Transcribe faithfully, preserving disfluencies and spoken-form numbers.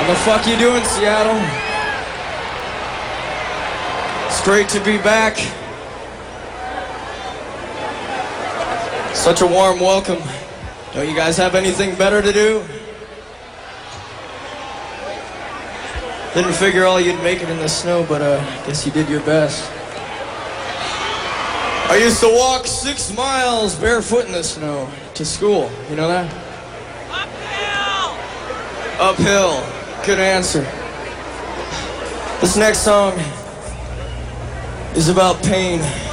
the fuck you doing, Seattle? It's great to be back. Such a warm welcome. Don't you guys have anything better to do? Didn't figure all you'd make it in the snow, but uh, guess you did your best. I used to walk six miles barefoot in the snow to school. You know that? Uphill! Uphill. Good answer. This next song is about pain.